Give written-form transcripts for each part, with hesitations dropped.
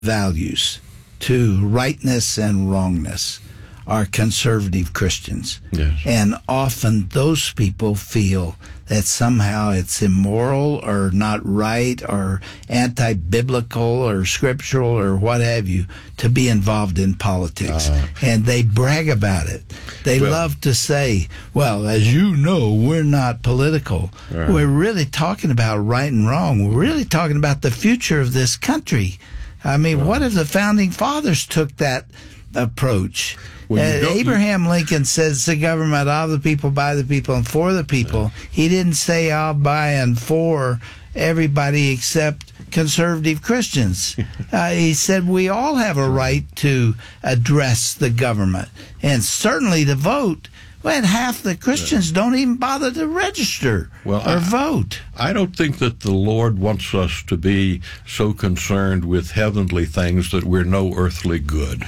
values to rightness and wrongness are conservative Christians. Yes. And often those people feel that somehow it's immoral or not right or anti-biblical or scriptural or what have you to be involved in politics. And they brag about it. They love to say, well, as you know, we're not political. Right. We're really talking about right and wrong. We're really talking about the future of this country. I mean, what if the founding fathers took that approach? Abraham Lincoln says the government of the people, by the people, and for the people. He didn't say all by and for everybody except conservative Christians. He said we all have a right to address the government and certainly to vote. When half the Christians don't even bother to register or vote. I don't think that the Lord wants us to be so concerned with heavenly things that we're no earthly good.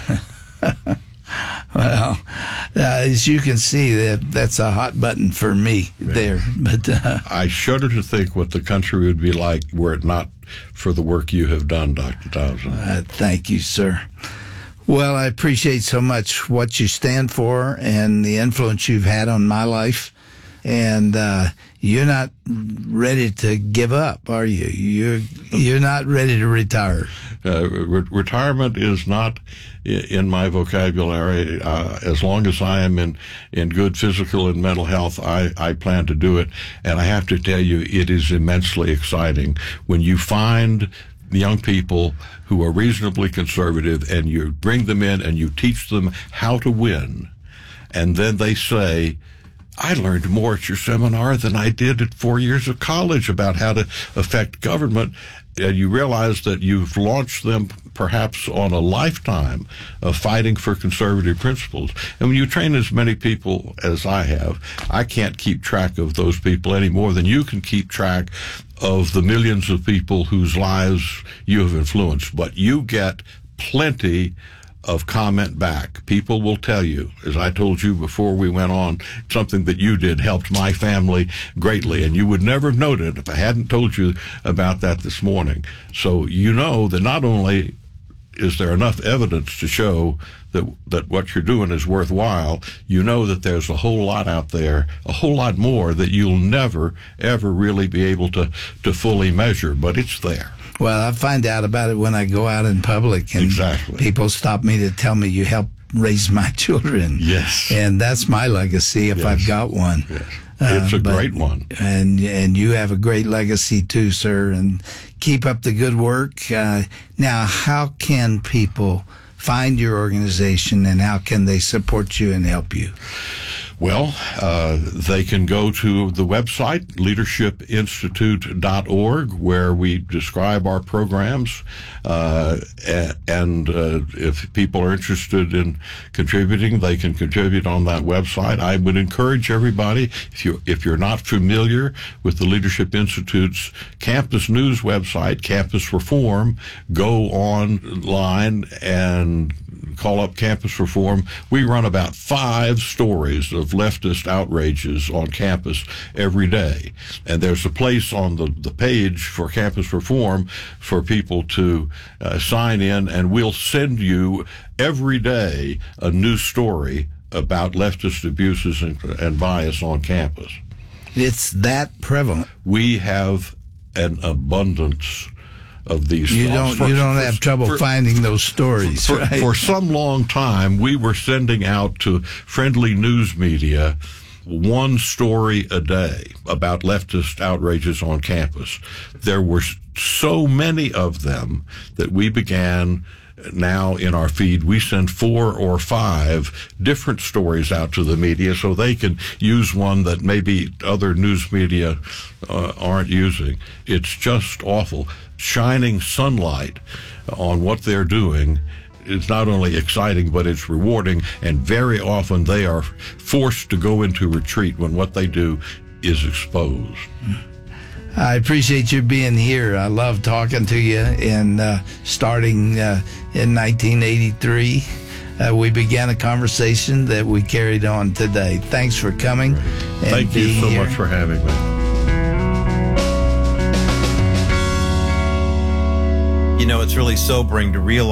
Well, as you can see, that's a hot button for me there. But I shudder to think what the country would be like were it not for the work you have done, Dr. Townsend. Thank you, sir. Well, I appreciate so much what you stand for and the influence you've had on my life. And you're not ready to give up, are you? You're not ready to retire. Retirement is not in my vocabulary. As long as I am in good physical and mental health, I plan to do it. And I have to tell you, it is immensely exciting when you find young people who are reasonably conservative and you bring them in and you teach them how to win. And then they say, I learned more at your seminar than I did at 4 years of college about how to affect government. And you realize that you've launched them perhaps on a lifetime of fighting for conservative principles. And when you train as many people as I have, I can't keep track of those people any more than you can keep track of the millions of people whose lives you have influenced. But you get plenty of comment back. People will tell you, as I told you before we went on, something that you did helped my family greatly, and you would never have known it if I hadn't told you about that this morning. So you know that not only is there enough evidence to show that what you're doing is worthwhile, you know that there's a whole lot out there, a whole lot more that you'll never, ever really be able to fully measure, but it's there. Well, I find out about it when I go out in public, and people stop me to tell me you helped raise my children. Yes. And that's my legacy if I've got one. Yes. It's a great one. And you have a great legacy too, sir, and keep up the good work. Now, how can people find your organization and how can they support you and help you? Well, they can go to the website, leadershipinstitute.org, where we describe our programs. And if people are interested in contributing, they can contribute on that website. I would encourage everybody, if you're not familiar with the Leadership Institute's campus news website, Campus Reform, go online and call up Campus Reform. We run about 5 stories of leftist outrages on campus every day. And there's a place on the page for Campus Reform for people to sign in, and we'll send you every day a new story about leftist abuses and bias on campus. It's that prevalent. We have an abundance of these. You don't have trouble finding those stories, right? For some long time, we were sending out to friendly news media 1 story a day about leftist outrages on campus. There were so many of them that we began. Now in our feed, we send 4 or 5 different stories out to the media so they can use one that maybe other news media aren't using. It's just awful. Shining sunlight on what they're doing is not only exciting, but it's rewarding, and very often they are forced to go into retreat when what they do is exposed. I appreciate you being here. I love talking to you. And starting in 1983, we began a conversation that we carried on today. Thanks for coming. Thank you so much for having me. You know, it's really sobering to realize